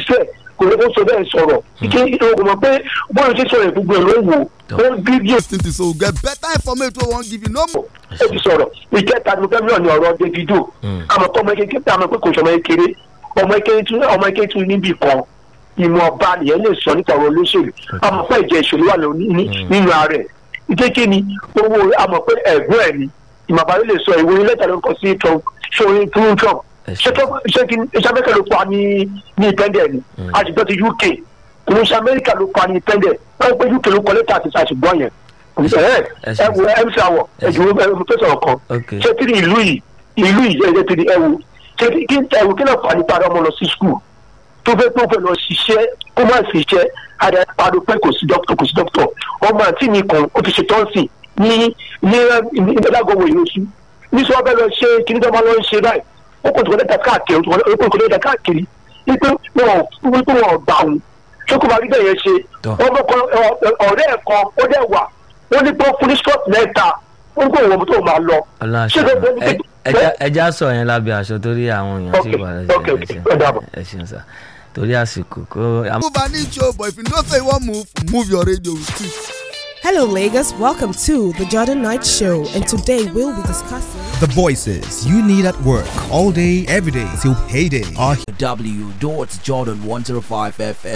fẹ́ kò lè kó sọ bẹ́ẹ̀ sọ̀rọ̀ ike ìdókòmọ̀ pé bọ́ọ̀lù ti sọ̀rọ̀ gbogbo ẹ̀ ló wò ó fídíò. so get better information wey wan give you no more. ó ti sọ̀rọ̀ ìkẹta ní fẹ́mílíọ̀nù ní ọ̀rọ̀ Davido àmọ́ pé ọmọ kékeré àmọ́ pé kò sọ ọmọ kékeré tún níbì kan ìmọ̀ ọba nìyẹn lè sọ nípa ọ̀rọ̀ olóṣèlú àmọ́ pé ìjẹ́ ìṣòro wà nínú ààrẹ ìkékè ni owó àmọ́ pé ẹ̀gbọ́n ẹ̀ ni ìmọ̀ àbáyé lè sọ ìwé lẹ́tà ló ń kọ sí Trump ṣòwò Trump ṣé Amẹ́ríkà ló pa ní ìpẹ́ndẹ̀ ni àṣìgbọ́ ti UK kò ní ṣe Amẹ́ríkà ló pa ní ìpẹ́ndẹ̀ wọ́n pé UK ló kọ lẹ́tà àti ṣàṣìgbọ́ yẹn ẹ̀wù mc awọ ẹ̀dùn ẹ̀wù tó sọ̀rọ̀ kan ṣé tí ìlú yìí ẹ̀jẹ̀ tí ẹ̀wù kí náà fà nípa ọmọ lọ sí skul tó fẹ́ lọ ṣiṣẹ́ kó má ṣiṣẹ́ àdá pàdé pé kò sí dókítọ̀ ọmọ àti mi kan ó ti ṣe tọ́sí ní ìdágọ́wò ìlóṣù ní sọ fẹ́ lọ ṣe kí ní tó máa lọ ṣe báyìí ó kò tó lẹ́tà káàkiri wípé wọn gbà wọn tó kó bá rí bẹ́ẹ̀ yẹn ṣe ọmọ kan ọ̀rẹ́ ẹ̀ kan ó dẹ̀ wà ó ní pé fún ní scott mẹ́ta ó ń kó ìwọ̀n tó máa lọ. ẹja sọ yẹn lábẹ́ aṣọ torí àwọn èèyàn ti wà lẹ́sẹ̀ ẹ̀sìn sá torí àsìkò kó. move an inch o but if you know say you wan move your radio with it. Hello, Lagos. Welcome to the Jordan Knight Show, and today we'll be discussing the voices you need at work all day, every day till payday. W.Jordan 105 FM.